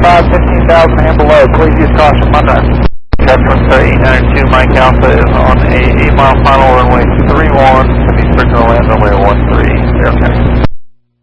5, 15,000 and below. Please use caution. My time. Customer Star 892 Mike Alpha is on a 8-mile final runway 31. Heavy circle land runway 13. Okay.